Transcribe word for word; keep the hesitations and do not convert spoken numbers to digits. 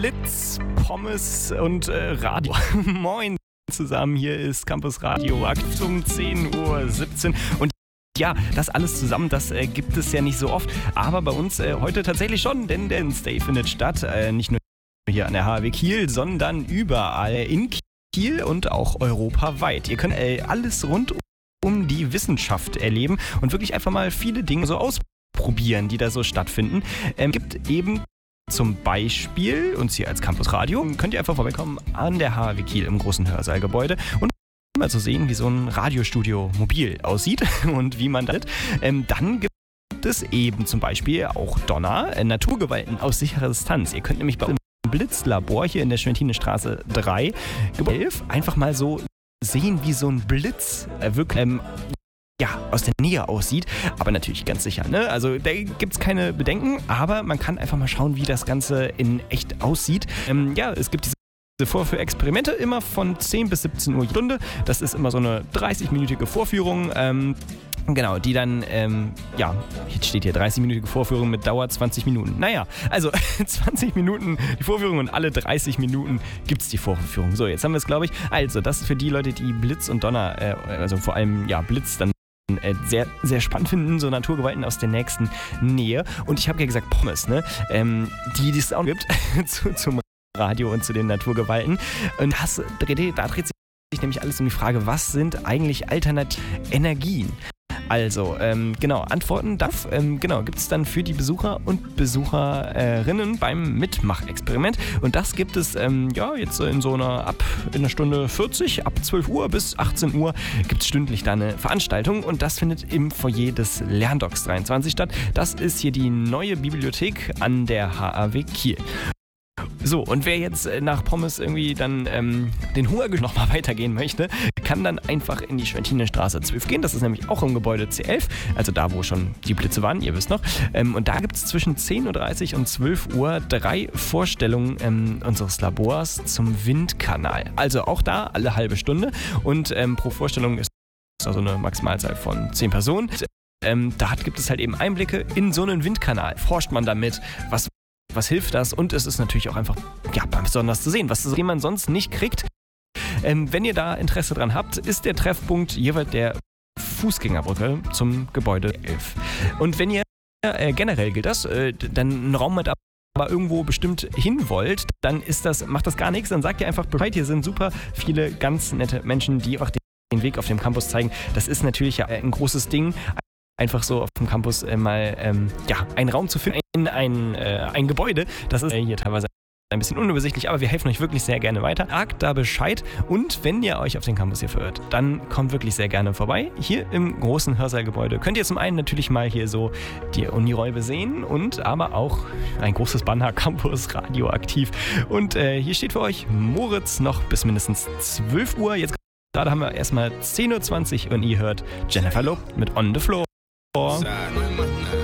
Blitz, Pommes und äh, Radio. Moin zusammen, hier ist Campus Radio aktiv um zehn Uhr siebzehn und ja, das alles zusammen, das äh, gibt es ja nicht so oft, aber bei uns äh, heute tatsächlich schon, denn der Stay findet statt, äh, nicht nur hier an der H H W Kiel, sondern überall in Kiel und auch europaweit. Ihr könnt äh, alles rund um die Wissenschaft erleben und wirklich einfach mal viele Dinge so ausprobieren, die da so stattfinden. Ähm, gibt eben zum Beispiel uns hier als Campus Radio, könnt ihr einfach vorbeikommen an der H H W Kiel im großen Hörsaalgebäude und mal zu sehen, wie so ein Radiostudio mobil aussieht und wie man das. Ähm, dann gibt es eben zum Beispiel auch Donner, äh, Naturgewalten aus sicherer Distanz. Ihr könnt nämlich bei uns im Blitzlabor hier in der Schwentinenstraße drei, elf, einfach mal so sehen, wie so ein Blitz äh, wirklich ähm, ja, aus der Nähe aussieht, aber natürlich ganz sicher, ne? Also da gibt es keine Bedenken, aber man kann einfach mal schauen, wie das Ganze in echt aussieht. Ähm, ja, es gibt diese Vorführexperimente immer von zehn bis siebzehn Uhr Stunde. Das ist immer so eine dreißig-minütige Vorführung. Ähm, genau, die dann, ähm, ja, jetzt steht hier dreißig-minütige Vorführung mit Dauer zwanzig Minuten. Naja, also zwanzig Minuten die Vorführung und alle dreißig Minuten gibt es die Vorführung. So, jetzt haben wir es, glaube ich. Also, das ist für die Leute, die Blitz und Donner, äh, also vor allem, ja, Blitz dann sehr, sehr spannend finden, so Naturgewalten aus der nächsten Nähe. Und ich habe ja gesagt Pommes, ne? Ähm, die, die es auch gibt zu, zum Radio und zu den Naturgewalten. Und das, da dreht sich nämlich alles um die Frage, was sind eigentlich alternative Energien? Also, ähm, genau, Antworten darf, ähm, genau, gibt es dann für die Besucher und Besucherinnen beim Mitmachexperiment. Und das gibt es, ähm, ja, jetzt in so einer, ab in einer Stunde vierzig, ab zwölf Uhr bis achtzehn Uhr gibt es stündlich da eine Veranstaltung. Und das findet im Foyer des Lerndocs dreiundzwanzig statt. Das ist hier die neue Bibliothek an der H H W Kiel. So, und wer jetzt nach Pommes irgendwie dann ähm, den Hunger nochmal weitergehen möchte, kann dann einfach in die Schwentinenstraße zwölf gehen. Das ist nämlich auch im Gebäude C elf, also da, wo schon die Blitze waren, ihr wisst noch. Ähm, und da gibt es zwischen zehn Uhr dreißig und zwölf Uhr drei Vorstellungen ähm, unseres Labors zum Windkanal. Also auch da alle halbe Stunde und ähm, pro Vorstellung ist also eine Maximalzahl von zehn Personen. Ähm, da gibt es halt eben Einblicke in so einen Windkanal. Forscht man damit, was Was hilft das? Und es ist natürlich auch einfach ja, besonders zu sehen, was man sonst nicht kriegt. Ähm, wenn ihr da Interesse dran habt, ist der Treffpunkt jeweils der Fußgängerbrücke zum Gebäude elf. Und wenn ihr äh, generell gilt das, äh, dann einen Raum mit aber irgendwo bestimmt hin wollt, dann ist das, macht das gar nichts, dann sagt ihr einfach Bescheid. Hier sind super viele ganz nette Menschen, die auch den Weg auf dem Campus zeigen. Das ist natürlich ja ein großes Ding. Einfach so auf dem Campus äh, mal ähm, ja, einen Raum zu finden in ein, äh, ein Gebäude. Das ist äh, hier teilweise ein bisschen unübersichtlich, aber wir helfen euch wirklich sehr gerne weiter. Sagt da Bescheid und wenn ihr euch auf den Campus hier verirrt, dann kommt wirklich sehr gerne vorbei. Hier im großen Hörsaalgebäude könnt ihr zum einen natürlich mal hier so die Uniräume sehen und aber auch ein großes Banner Campus Radioaktiv. Und äh, hier steht für euch Moritz noch bis mindestens zwölf Uhr. Jetzt gerade haben wir erstmal zehn Uhr zwanzig und ihr hört Jennifer Lopez mit On the Floor.